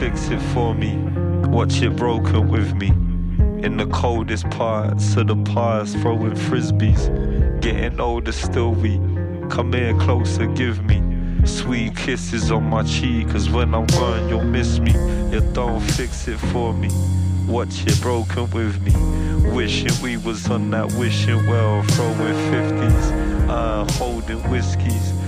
fix it for me. Watch it broken with me. In the coldest parts of the past, throwing frisbees. Getting older still we. Come here closer, give me sweet kisses on my cheek. Cause when I'm gone you'll miss me. You don't fix it for me. Watch it broken with me. Wishing we was on that wishing well. Throwing 50s, holding whiskies.